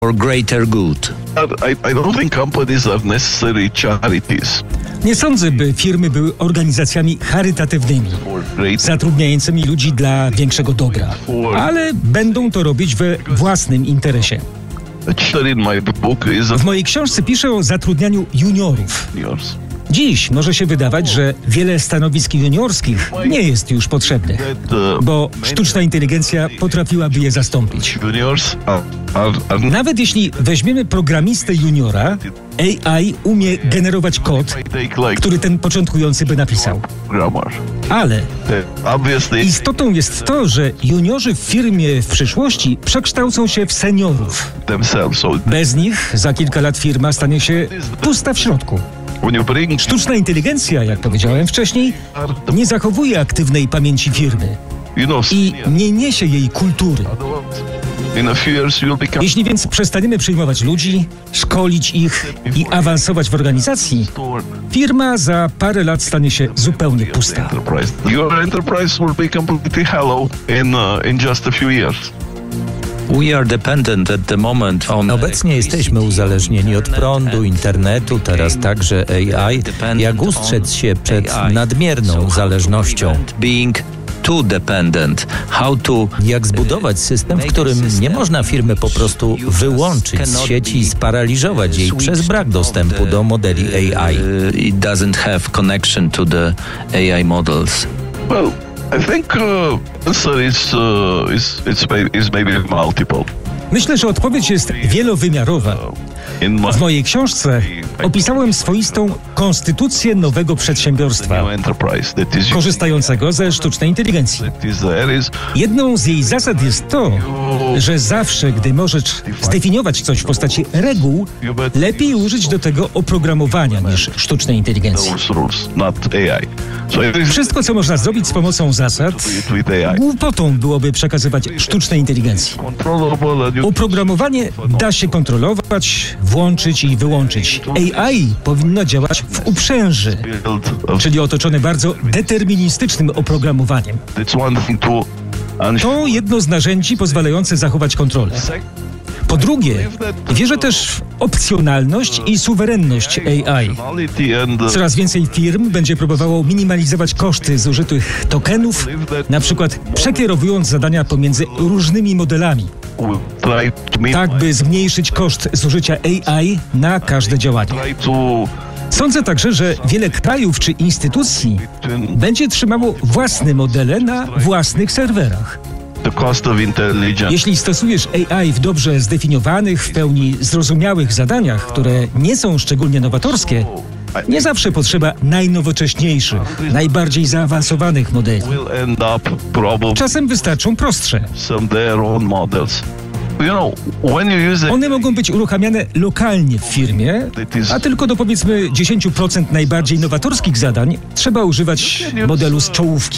for greater good. I don't think companies are necessarily charities. Nie sądzę, by firmy były organizacjami charytatywnymi, zatrudniającymi ludzi dla większego dobra, ale będą to robić we własnym interesie. W mojej książce piszę o zatrudnianiu juniorów. Dziś może się wydawać, że wiele stanowisk juniorskich nie jest już potrzebnych, bo sztuczna inteligencja potrafiłaby je zastąpić. Nawet jeśli weźmiemy programistę juniora, AI umie generować kod, który ten początkujący by napisał. Ale istotą jest to, że juniorzy w firmie w przyszłości przekształcą się w seniorów. Bez nich za kilka lat firma stanie się pusta w środku. Sztuczna inteligencja, jak powiedziałem wcześniej, nie zachowuje aktywnej pamięci firmy i nie niesie jej kultury. Jeśli więc przestaniemy przyjmować ludzi, szkolić ich i awansować w organizacji, firma za parę lat stanie się zupełnie pusta. Obecnie jesteśmy uzależnieni od prądu, internetu, teraz także AI. Jak ustrzec się przed nadmierną zależnością? Jak zbudować system, w którym nie można firmy po prostu wyłączyć z sieci i sparaliżować jej przez brak dostępu do modeli AI? I think answer is maybe multiple. Myślę, że odpowiedź jest wielowymiarowa. W mojej książce opisałem swoistą konstytucję nowego przedsiębiorstwa, korzystającego ze sztucznej inteligencji. Jedną z jej zasad jest to, że zawsze, gdy możesz zdefiniować coś w postaci reguł, lepiej użyć do tego oprogramowania niż sztucznej inteligencji. Wszystko, co można zrobić z pomocą zasad, głupotą byłoby przekazywać sztucznej inteligencji. Oprogramowanie da się kontrolować, włączyć i wyłączyć. AI powinno działać w uprzęży, czyli otoczone bardzo deterministycznym oprogramowaniem. To jedno z narzędzi pozwalające zachować kontrolę. Po drugie, wierzę też w opcjonalność i suwerenność AI. Coraz więcej firm będzie próbowało minimalizować koszty zużytych tokenów, na przykład przekierowując zadania pomiędzy różnymi modelami, tak by zmniejszyć koszt zużycia AI na każde działanie. Sądzę także, że wiele krajów czy instytucji będzie trzymało własne modele na własnych serwerach. Jeśli stosujesz AI w dobrze zdefiniowanych, w pełni zrozumiałych zadaniach, które nie są szczególnie nowatorskie, nie zawsze potrzeba najnowocześniejszych, najbardziej zaawansowanych modeli. Czasem wystarczą prostsze. One mogą być uruchamiane lokalnie w firmie, a tylko do powiedzmy 10% najbardziej nowatorskich zadań trzeba używać modelu z czołówki.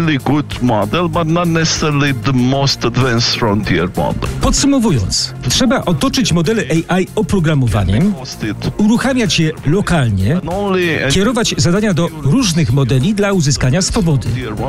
Podsumowując, trzeba otoczyć modele AI oprogramowaniem, uruchamiać je lokalnie, kierować zadania do różnych modeli dla uzyskania swobody.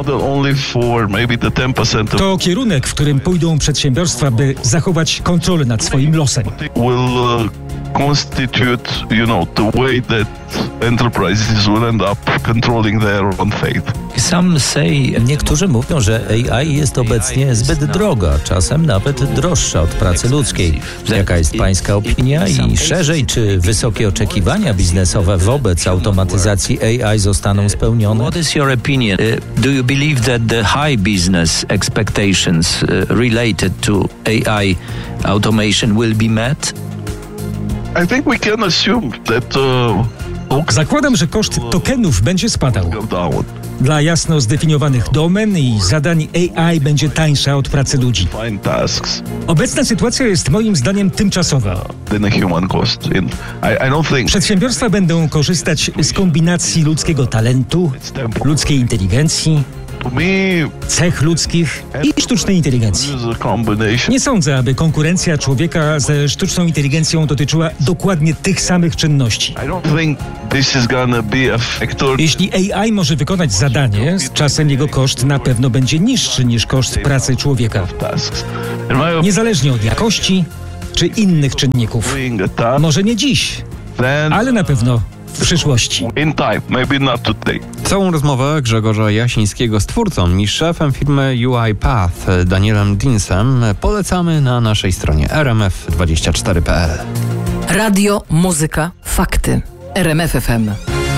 To kierunek, w którym pójdą przedsiębiorstwa, by zachować kontrolę nad swoim losem. Constitute, the way that enterprises will end up controlling their own fate. Niektórzy mówią, że AI jest obecnie zbyt droga, czasem nawet droższa od pracy ludzkiej. Jaka jest pańska opinia i szerzej, czy wysokie oczekiwania biznesowe wobec automatyzacji AI zostaną spełnione? What is your opinion? Do you believe that the high business expectations related to AI automation will be met? I think we can assume that Zakładam, że koszt tokenów będzie spadał. Dla jasno zdefiniowanych domen i zadań AI będzie tańsza od pracy ludzi. Obecna sytuacja jest moim zdaniem tymczasowa. Przedsiębiorstwa będą korzystać z kombinacji ludzkiego talentu, ludzkiej inteligencji, cech ludzkich i sztucznej inteligencji. Nie sądzę, aby konkurencja człowieka ze sztuczną inteligencją dotyczyła dokładnie tych samych czynności. Jeśli AI może wykonać zadanie, z czasem jego koszt na pewno będzie niższy niż koszt pracy człowieka. Niezależnie od jakości, czy innych czynników. Może nie dziś, ale na pewno w przyszłości. Całą rozmowę Grzegorza Jasińskiego z twórcą i szefem firmy UiPath Danielem Deansem polecamy na naszej stronie rmf24.pl. Radio, muzyka, fakty. RMF FM.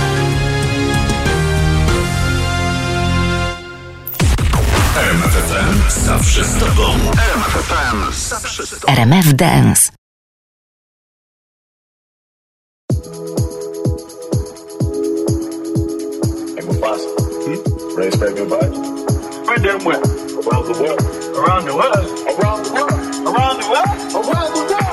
RMF FM zawsze z tobą. RMF FM zawsze z tobą. RMF Dance. Ready to spread good vibes? Spread them where? Around the world. Around the world. Around the world. Around the world. Around the world.